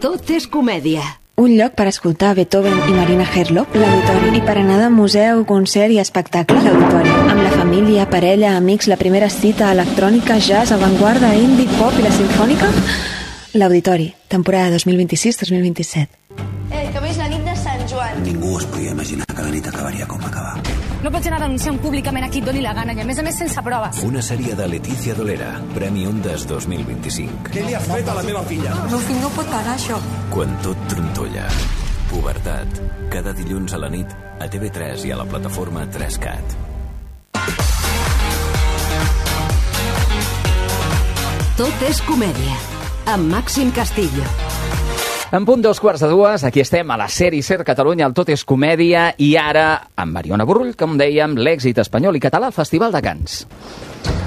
Tot és comèdia. Un lloc per escoltar Beethoven i Marina Herlock, l'Auditori. I per anar de museu, concert i espectacle, l'Auditori. Amb la família, parella, amics, la primera cita electrònica, jazz, avantguarda, indie, pop i la sinfònica? L'Auditori, temporada 2026-2027. Que veig la nit de Sant Joan. Ningú es podia imaginar que la nit acabaria com va acabar. No pots anar denunciant públicament a qui et doni la gana i a més sense proves. Una sèrie de Letícia Dolera, Premi Ondas 2025. Què li has fet a la meva filla? El meu fill no pot pagar això. Quan tot trontolla. Pubertat. Cada dilluns a la nit a TV3 i a la plataforma 3Cat. Tot és comèdia. Amb Màxim Castillo. En punt 2:15, aquí estem a la sèrie Ser Catalunya, el Tot és comèdia, i ara amb Mariona Burrull, com dèiem, l'èxit espanyol i català al Festival de Cants.